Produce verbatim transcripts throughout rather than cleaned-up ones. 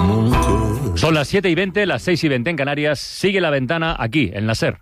Son las siete y veinte, las seis y veinte en Canarias. Sigue La Ventana aquí, en la SER.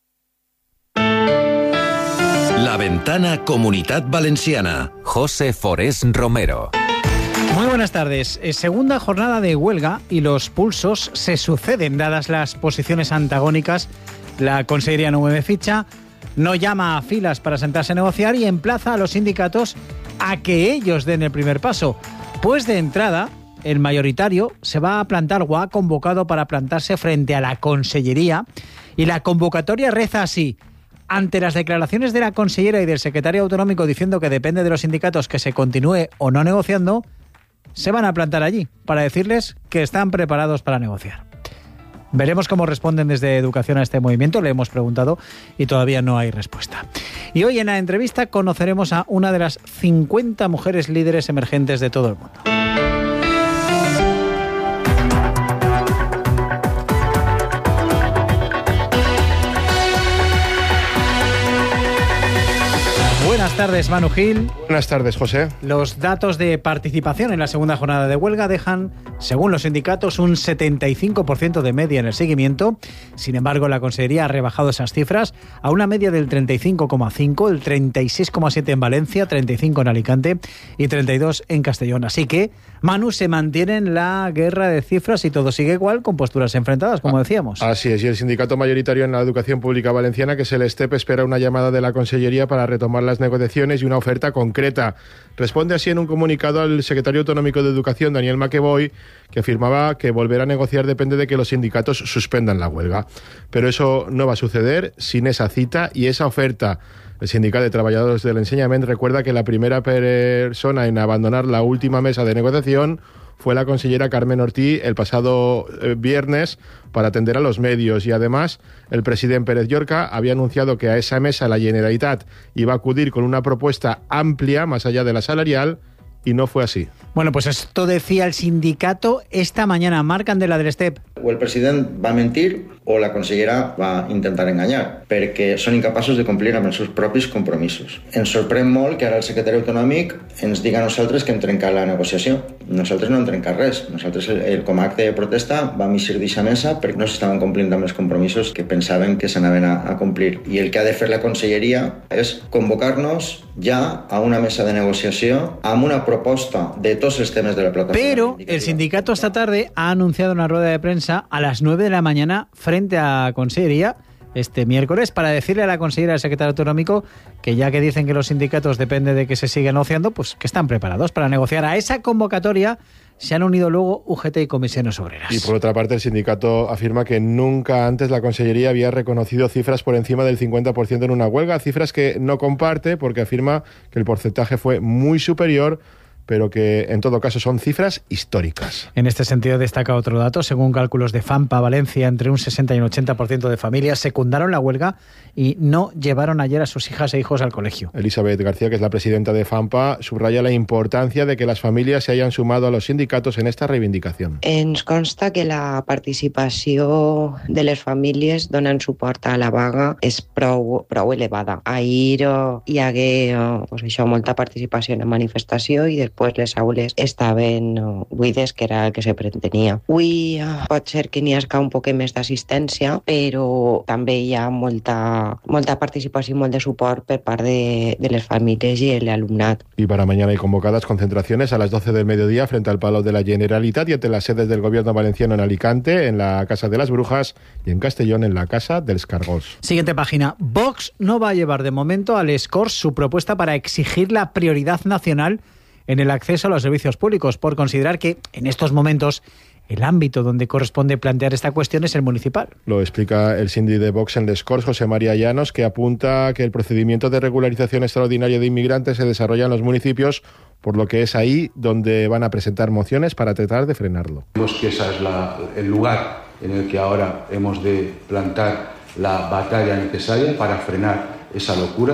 La Ventana Comunitat Valenciana. José Forés Romero. Muy buenas tardes. Segunda jornada de huelga y los pulsos se suceden dadas las posiciones antagónicas. La Consellería no mueve ficha, no llama a filas para sentarse a negociar y emplaza a los sindicatos a que ellos den el primer paso. Pues de entrada, el mayoritario se va a plantar o ha convocado para plantarse frente a la Consellería y la convocatoria reza así. Ante las declaraciones de la consellera y del secretario autonómico diciendo que depende de los sindicatos que se continúe o no negociando, se van a plantar allí para decirles que están preparados para negociar. Veremos cómo responden desde Educación a este movimiento, le hemos preguntado y todavía no hay respuesta. Y hoy en la entrevista conoceremos a una de las cincuenta mujeres líderes emergentes de todo el mundo. Buenas tardes, Manu Gil. Buenas tardes, José. Los datos de participación en la segunda jornada de huelga dejan, según los sindicatos, un setenta y cinco por ciento de media en el seguimiento. Sin embargo, la Consellería ha rebajado esas cifras a una media del treinta y cinco coma cinco, el treinta y seis coma siete en Valencia, treinta y cinco en Alicante y treinta y dos en Castellón. Así que, Manu, se mantiene en la guerra de cifras y todo sigue igual, con posturas enfrentadas, como decíamos. Así es, y el sindicato mayoritario en la educación pública valenciana, que es el STEP, espera una llamada de la Consellería para retomar las negociaciones y una oferta concreta. Responde así en un comunicado al secretario autonómico de Educación, Daniel McEvoy, que afirmaba que volver a negociar depende de que los sindicatos suspendan la huelga. Pero eso no va a suceder sin esa cita y esa oferta. El Sindicato de Trabajadores del Enseñament recuerda que la primera persona en abandonar la última mesa de negociación fue la consellera Carmen Ortí el pasado eh, viernes para atender a los medios, y además el presidente Pérez Llorca había anunciado que a esa mesa la Generalitat iba a acudir con una propuesta amplia más allá de la salarial, y no fue así. Bueno, pues esto decía el sindicato esta mañana. Marc Candela del STEP. O el president va mentir o la consellera va intentar enganyar, perquè són incapaços de complir amb els seus propis compromisos. Ens sorprèn molt que ara el secretari autonòmic ens diga a nosaltres que hem trencat la negociació. Nosaltres no hem trencat res. Nosaltres, el, com a acte de protesta, vam eixir d'aquesta mesa perquè no s'estaven complint amb els compromisos que pensaven que s'anaven a, a complir. I el que ha de fer la conselleria és convocar-nos ja a una mesa de negociació amb una proposta de tots els temes de la plataforma. Pero el sindicato esta tarde ha anunciado una rueda de prensa a las nueve de la mañana frente a la Consellería este miércoles para decirle a la consellera y al secretario autonómico que ya que dicen que los sindicatos depende de que se siga negociando, pues que están preparados para negociar. A esa convocatoria se han unido luego U G T y Comisiones Obreras. Y por otra parte, el sindicato afirma que nunca antes la Consellería había reconocido cifras por encima del cincuenta por ciento en una huelga, cifras que no comparte porque afirma que el porcentaje fue muy superior, pero que en todo caso son cifras históricas. En este sentido destaca otro dato. Según cálculos de FAMPA Valencia, entre un sesenta y un ochenta por ciento de familias secundaron la huelga y no llevaron ayer a sus hijas e hijos al colegio. Elizabeth García, que es la presidenta de FAMPA, subraya la importancia de que las familias se hayan sumado a los sindicatos en esta reivindicación. Ens consta que la participació de les famílies donant suport a la vaga és prou, prou elevada. Ahir oh, hi hagué oh, pues això, molta participació en la manifestació i després pues les aules estaven uh, buides, que era el que se pretenia. Avui uh, pot ser que n'hi hagi un poc més d'assistència, però també hi ha molta, molta participació i molt de suport per part de, de les famílies i l'alumnat. Y para mañana hay convocadas concentraciones a las doce del mediodía frente al Palau de la Generalitat y ante las sedes del Gobierno valenciano en Alicante, en la Casa de las Brujas, y en Castellón, en la Casa dels Cargós. Siguiente página. Vox no va a llevar de momento al S C O R S su propuesta para exigir la prioridad nacional en el acceso a los servicios públicos, por considerar que en estos momentos el ámbito donde corresponde plantear esta cuestión es el municipal. Lo explica el síndic de Vox en el S C O R S, José María Llanos, que apunta que el procedimiento de regularización extraordinaria de inmigrantes se desarrolla en los municipios, por lo que es ahí donde van a presentar mociones para tratar de frenarlo. Vemos que ese es la, el lugar en el que ahora hemos de plantar la batalla necesaria para frenar esa locura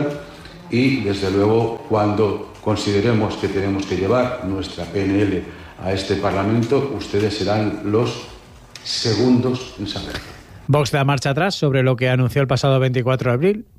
y, desde luego, cuando consideremos que tenemos que llevar nuestra P N L a este Parlamento, ustedes serán los segundos en saberlo. Vox da marcha atrás sobre lo que anunció el pasado veinticuatro de abril,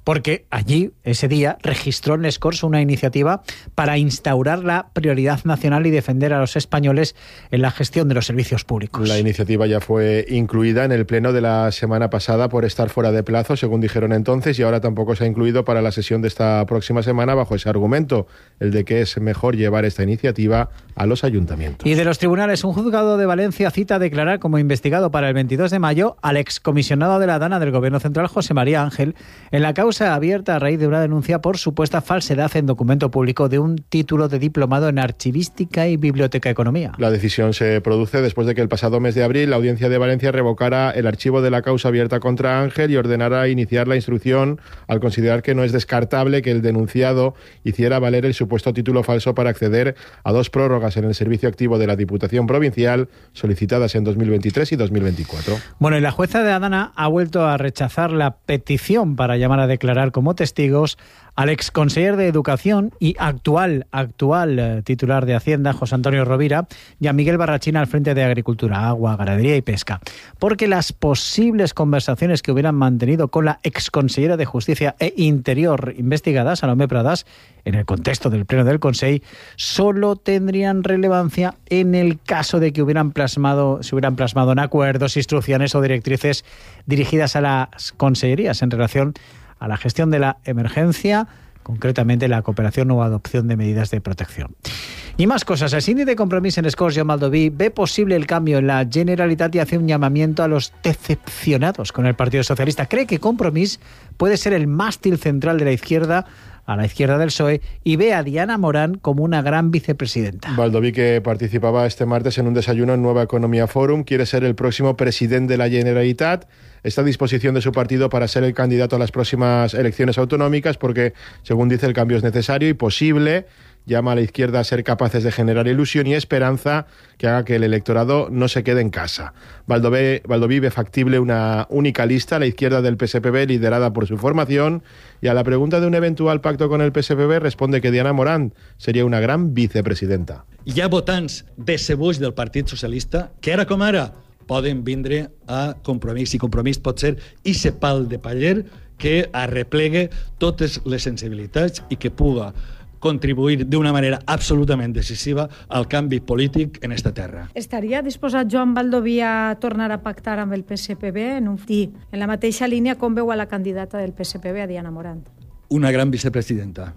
porque allí, ese día, registró en Les Corts una iniciativa para instaurar la prioridad nacional y defender a los españoles en la gestión de los servicios públicos. La iniciativa ya fue incluida en el pleno de la semana pasada por estar fuera de plazo, según dijeron entonces, y ahora tampoco se ha incluido para la sesión de esta próxima semana bajo ese argumento, el de que es mejor llevar esta iniciativa a los ayuntamientos. Y de los tribunales, un juzgado de Valencia cita a declarar como investigado para el veintidós de mayo al excomisionado de la Dana del Gobierno Central, José María Ángel, en la causa abierta a raíz de una denuncia por supuesta falsedad en documento público de un título de diplomado en archivística y biblioteca economía. La decisión se produce después de que el pasado mes de abril la Audiencia de Valencia revocara el archivo de la causa abierta contra Ángel y ordenara iniciar la instrucción al considerar que no es descartable que el denunciado hiciera valer el supuesto título falso para acceder a dos prórrogas en el servicio activo de la Diputación Provincial solicitadas en dos mil veintitrés y dos mil veinticuatro. Bueno, y la jueza de Adana ha vuelto a rechazar la petición para llamar a declarar como testigos al exconseller de Educación y actual actual eh, titular de Hacienda, José Antonio Rovira, y a Miguel Barrachina al frente de Agricultura, Agua, Ganadería y Pesca, porque las posibles conversaciones que hubieran mantenido con la exconsellera de Justicia e Interior investigadas, Salomé Pradas, en el contexto del Pleno del Consell, solo tendrían relevancia en el caso de que hubieran plasmado, se hubieran plasmado en acuerdos, instrucciones o directrices dirigidas a las consellerías en relación a la gestión de la emergencia, concretamente la cooperación o adopción de medidas de protección. Y más cosas. El síndic de Compromís en Escorts, Joan Baldoví, ve posible el cambio en la Generalitat y hace un llamamiento a los decepcionados con el Partido Socialista. Cree que Compromís puede ser el mástil central de la izquierda, a la izquierda del P S O E, y ve a Diana Morán como una gran vicepresidenta. Baldoví, que participaba este martes en un desayuno en Nueva Economía Forum, quiere ser el próximo presidente de la Generalitat. Está a disposición de su partido para ser el candidato a las próximas elecciones autonómicas porque, según dice, el cambio es necesario y posible. Llama a la izquierda a ser capaces de generar ilusión y esperanza que haga que el electorado no se quede en casa. Baldoví, Baldoví ve factible una única lista, la izquierda del P S P B, liderada por su formación, y a la pregunta de un eventual pacto con el P S P B responde que Diana Morán seria una gran vicepresidenta. Hi ha votants de cebuix del Partit Socialista que ara com ara poden vindre a Compromís, i Compromís pot ser ixe pal de paller que arreplegue totes les sensibilitats i que puga contribuir d'una manera absolutament decisiva al canvi polític en esta terra. Estaria disposat Joan Baldoví a tornar a pactar amb el P S P B en un i en la mateixa línia com veu a la candidata del P S P B, a Diana Morán? Una gran vicepresidenta.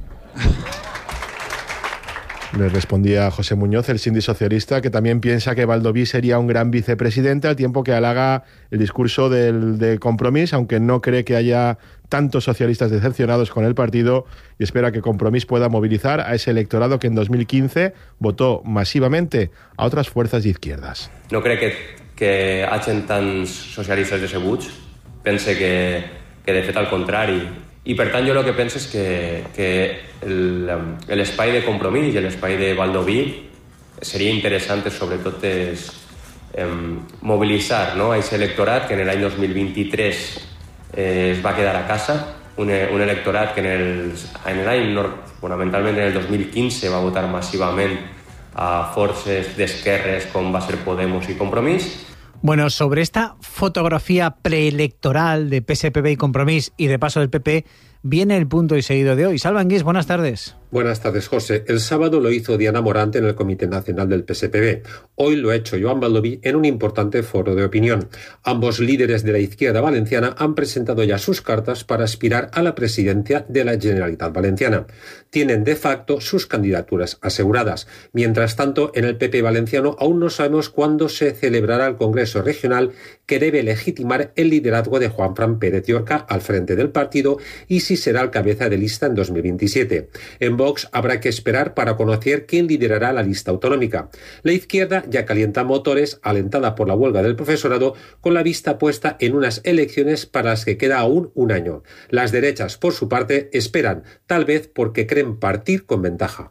Le respondía José Muñoz, el síndic socialista, que también piensa que Baldoví sería un gran vicepresidente, al tiempo que halaga el discurso del, de Compromís, aunque no cree que haya tantos socialistas decepcionados con el partido, y espera que Compromís pueda movilizar a ese electorado que en dos mil quince votó masivamente a otras fuerzas de izquierdas. No crec que, que hagin tants socialistes decebuts, pense que, que de fet al contrari. I per tant jo el que penso és que, que l'espai de Compromís i l'espai de Baldoví seria interessant sobretot és, eh, mobilitzar, no, a aquest electorat que en l'any dos mil vint-i-tres eh, es va quedar a casa, un, un electorat que en l'any, fonamentalment en el dos mil quinze, va votar massivament a forces d'esquerres com va ser Podemos i Compromís. Bueno, sobre esta fotografía preelectoral de P S P B y Compromís y de paso del P P, viene el punto y seguido de hoy. Salva Anguís, buenas tardes. Buenas tardes, José. El sábado lo hizo Diana Morán en el Comité Nacional del P S P B. Hoy lo ha hecho Joan Baldoví en un importante foro de opinión. Ambos líderes de la izquierda valenciana han presentado ya sus cartas para aspirar a la presidencia de la Generalitat Valenciana. Tienen de facto sus candidaturas aseguradas. Mientras tanto, en el P P valenciano aún no sabemos cuándo se celebrará el Congreso Regional que debe legitimar el liderazgo de Juanfran Pérez Llorca al frente del partido y si será el cabeza de lista en dos mil veintisiete. En Vox habrá que esperar para conocer quién liderará la lista autonómica. La izquierda ya calienta motores, alentada por la huelga del profesorado, con la vista puesta en unas elecciones para las que queda aún un año. Las derechas, por su parte, esperan, tal vez porque creen partir con ventaja.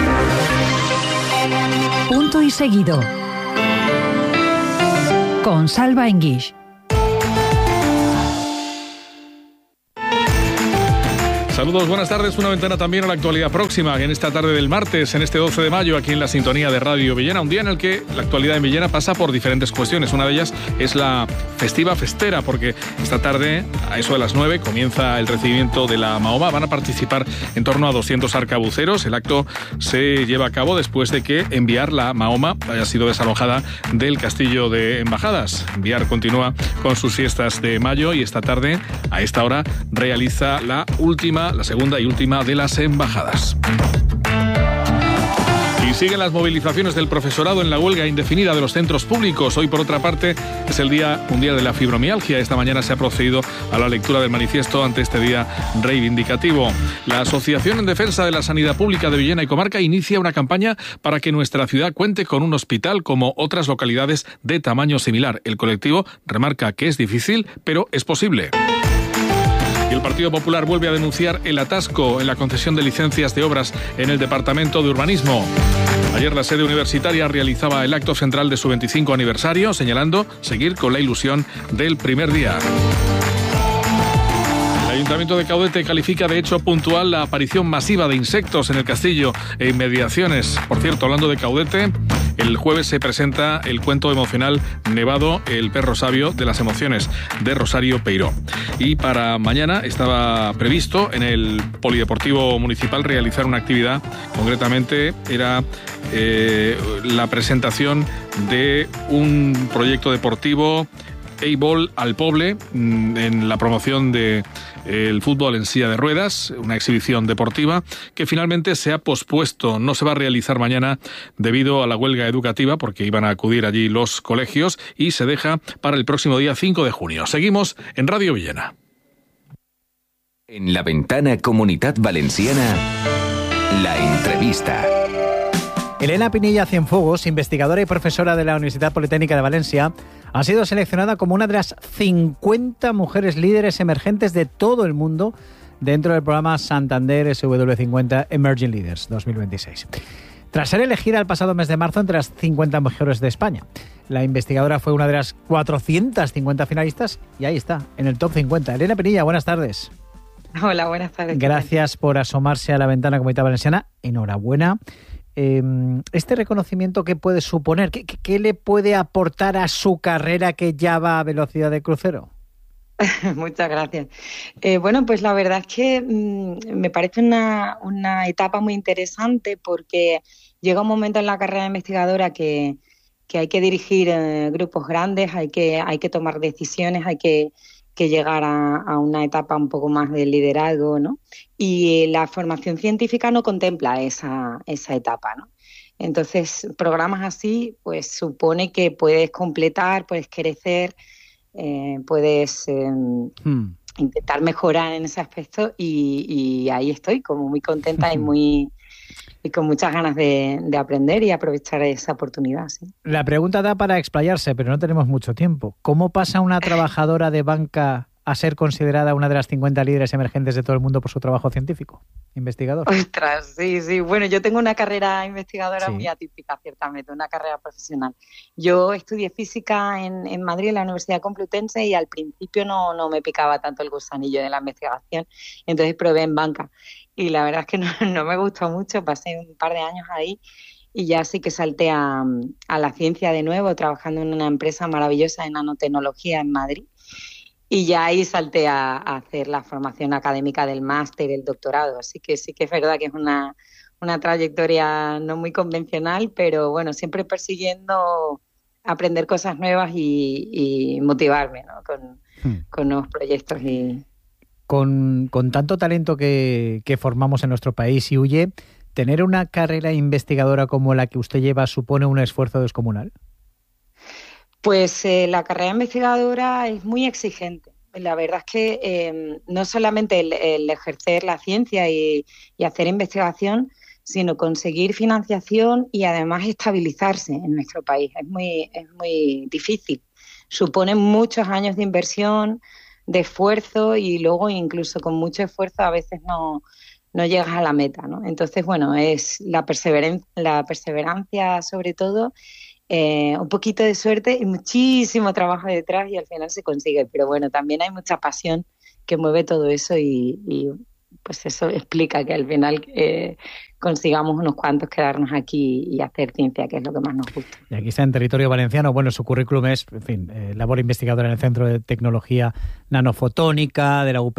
Punto y seguido. Con Salva Enguix. Saludos, buenas tardes. Una ventana también a la actualidad próxima, en esta tarde del martes, en este doce de mayo, aquí en la sintonía de Radio Villena. Un día en el que la actualidad en Villena pasa por diferentes cuestiones. Una de ellas es la festiva festera, porque esta tarde, a eso de las nueve, comienza el recibimiento de la Mahoma. Van a participar en torno a doscientos arcabuceros. El acto se lleva a cabo después de que Enviar, la Mahoma, haya sido desalojada del castillo de Embajadas. Enviar continúa con sus fiestas de mayo y esta tarde, a esta hora, realiza la última la segunda y última de las embajadas. Y siguen las movilizaciones del profesorado en la huelga indefinida de los centros públicos. Hoy, por otra parte, es el Día Mundial de la Fibromialgia. Esta mañana se ha procedido a la lectura del manifiesto ante este día reivindicativo. La Asociación en Defensa de la Sanidad Pública de Villena y Comarca inicia una campaña para que nuestra ciudad cuente con un hospital como otras localidades de tamaño similar. El colectivo remarca que es difícil, pero es posible. Y el Partido Popular vuelve a denunciar el atasco en la concesión de licencias de obras en el Departamento de Urbanismo. Ayer la sede universitaria realizaba el acto central de su veinticinco aniversario, señalando seguir con la ilusión del primer día. El Ayuntamiento de Caudete califica de hecho puntual la aparición masiva de insectos en el castillo e inmediaciones. Por cierto, hablando de Caudete, el jueves se presenta el cuento emocional Nevado, el perro sabio de las emociones, de Rosario Peiró. Y para mañana estaba previsto en el Polideportivo Municipal realizar una actividad, concretamente era eh, la presentación de un proyecto deportivo Eibol al Poble, en la promoción de el fútbol en silla de ruedas, una exhibición deportiva que finalmente se ha pospuesto. No se va a realizar mañana debido a la huelga educativa, porque iban a acudir allí los colegios, y se deja para el próximo día cinco de junio. Seguimos en Radio Villena. En la ventana Comunitat Valenciana, la entrevista. Elena Pinilla Cienfuegos, investigadora y profesora de la Universidad Politécnica de Valencia, ha sido seleccionada como una de las cincuenta mujeres líderes emergentes de todo el mundo dentro del programa Santander S W cincuenta Emerging Leaders dos mil veintiséis. Tras ser elegida el pasado mes de marzo entre las cincuenta mejores de España, la investigadora fue una de las cuatrocientas cincuenta finalistas y ahí está, en el top cincuenta. Elena Pinilla, buenas tardes. Hola, buenas tardes. Gracias por asomarse a la ventana Comunitat Valenciana. Enhorabuena. Este reconocimiento, ¿qué puede suponer? ¿Qué, qué, qué le puede aportar a su carrera que ya va a velocidad de crucero? Muchas gracias. Eh, bueno, pues la verdad es que mmm, me parece una, una etapa muy interesante, porque llega un momento en la carrera investigadora que, que hay que dirigir eh, grupos grandes, hay que, hay que tomar decisiones, hay que que llegar a, a una etapa un poco más de liderazgo, ¿no? Y la formación científica no contempla esa, esa etapa, ¿no? Entonces, programas así, pues supone que puedes completar, puedes crecer, eh, puedes eh, hmm. intentar mejorar en ese aspecto, y, y ahí estoy, como muy contenta y muy y con muchas ganas de, de aprender y aprovechar esa oportunidad. ¿Sí? La pregunta da para explayarse, pero no tenemos mucho tiempo. ¿Cómo pasa una trabajadora de banca a ser considerada una de las cincuenta líderes emergentes de todo el mundo por su trabajo científico, investigador? Ostras, sí, sí. Bueno, yo tengo una carrera investigadora sí. muy atípica, ciertamente, una carrera profesional. Yo estudié física en, en Madrid, en la Universidad Complutense, y al principio no, no me picaba tanto el gusanillo de la investigación, entonces probé en banca. Y la verdad es que no, no me gustó mucho, pasé un par de años ahí y ya sí que salté a, a la ciencia de nuevo, trabajando en una empresa maravillosa de nanotecnología en Madrid. Y ya ahí salté a, a hacer la formación académica del máster y el doctorado. Así que sí que es verdad que es una, una trayectoria no muy convencional, pero bueno, siempre persiguiendo aprender cosas nuevas y, y motivarme, ¿no? con, hmm. con nuevos proyectos y... Con, con tanto talento que, que formamos en nuestro país y huye, ¿tener una carrera investigadora como la que usted lleva supone un esfuerzo descomunal? Pues eh, la carrera investigadora es muy exigente. La verdad es que eh, no solamente el, el ejercer la ciencia y, y hacer investigación, sino conseguir financiación y además estabilizarse en nuestro país. Es muy, es muy difícil. Supone muchos años de inversión, de esfuerzo, y luego incluso con mucho esfuerzo a veces no, no llegas a la meta, ¿no? Entonces, bueno, es la perseverancia, la perseverancia sobre todo, eh, un poquito de suerte y muchísimo trabajo detrás, y al final se consigue. Pero bueno, también hay mucha pasión que mueve todo eso, y, y pues eso explica que al final eh, consigamos unos cuantos quedarnos aquí y hacer ciencia, que es lo que más nos gusta. Y aquí está en territorio valenciano. Bueno, su currículum es, en fin, eh, labor investigadora en el Centro de Tecnología Nanofotónica de la U P